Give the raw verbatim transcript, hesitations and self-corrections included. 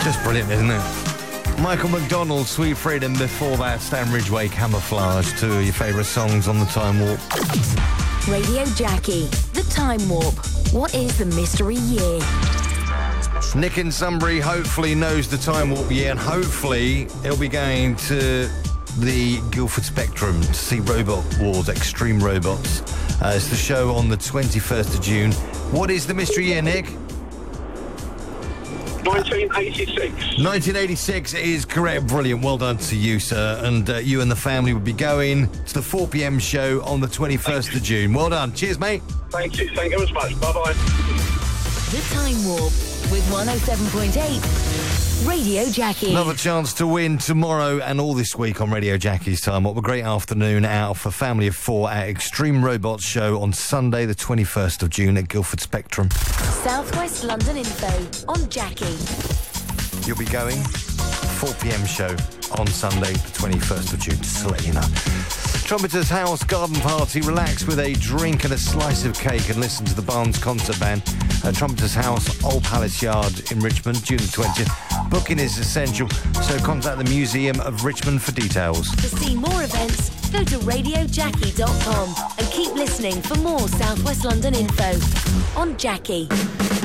Just brilliant, isn't it? Michael McDonald, Sweet Freedom, before that Stan Ridgway, Camouflage, two of your favourite songs on the Time Warp. Radio Jackie, the Time Warp. What is the mystery year? Nick in Sunbury hopefully knows the Time Warp year, and hopefully he'll be going to the Guildford Spectrum to see Robot Wars, Extreme Robots. Uh, it's the show on the twenty-first of June. What is the mystery year, Nick? nineteen eighty-six. nineteen eighty-six is correct. Brilliant. Well done to you, sir. And uh, you and the family will be going to the four p.m. show on the twenty-first of June. Well done. Cheers, mate. Thank you. Thank you very much. Bye-bye. The Time Warp with one oh seven point eight Radio Jackie. Another chance to win tomorrow and all this week on Radio Jackie's Time. What a great afternoon out for family of four at Extreme Robots show on Sunday, the twenty-first of June at Guildford Spectrum. Southwest London info on Jackie. You'll be going four p.m. show on Sunday, the twenty-first of June, just to let you know. Trumpeter's House Garden Party. Relax with a drink and a slice of cake and listen to the Barnes Concert Band at Trumpeter's House, Old Palace Yard in Richmond, June the twentieth. Booking is essential, so contact the Museum of Richmond for details. To see more events, go to radio jackie dot com and keep listening for more Southwest London info on Jackie.